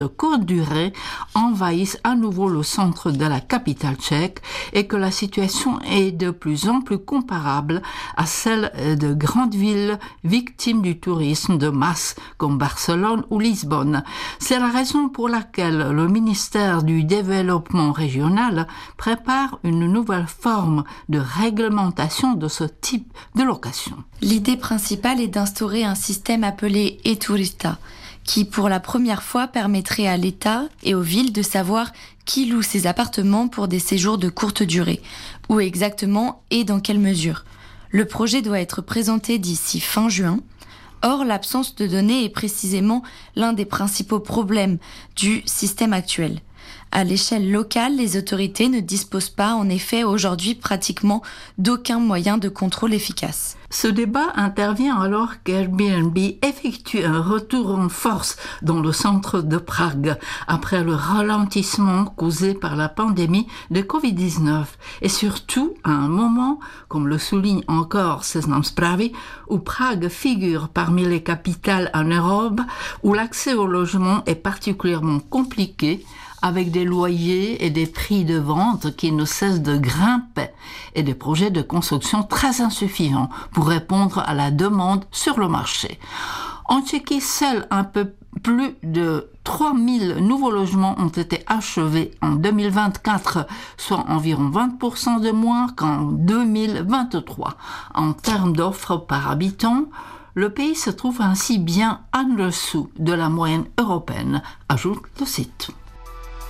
de courte durée envahissent à nouveau le centre de la capitale tchèque et que la situation est de plus en plus comparable à celle de grandes villes victimes du tourisme de masse comme Barcelone ou Lisbonne. C'est la raison pour laquelle le ministère du Développement régional prépare une nouvelle forme de réglementation de ce type de location. L'idée principale est d'instaurer un système appelé e-Turista, qui pour la première fois permettrait à l'État et aux villes de savoir qui loue ses appartements pour des séjours de courte durée, où exactement et dans quelle mesure. Le projet doit être présenté d'ici fin juin. Or, l'absence de données est précisément l'un des principaux problèmes du système actuel. À l'échelle locale, les autorités ne disposent pas, en effet, aujourd'hui pratiquement d'aucun moyen de contrôle efficace. Ce débat intervient alors qu'Airbnb effectue un retour en force dans le centre de Prague après le ralentissement causé par la pandémie de Covid-19 et surtout à un moment, comme le souligne encore Seznam Zprávy, où Prague figure parmi les capitales en Europe où l'accès au logement est particulièrement compliqué, avec des loyers et des prix de vente qui ne cessent de grimper et des projets de construction très insuffisants pour répondre à la demande sur le marché. En Tchéquie, seuls un peu plus de 3000 nouveaux logements ont été achevés en 2024, soit environ 20% de moins qu'en 2023. En termes d'offres par habitant, le pays se trouve ainsi bien en dessous de la moyenne européenne, ajoute le site.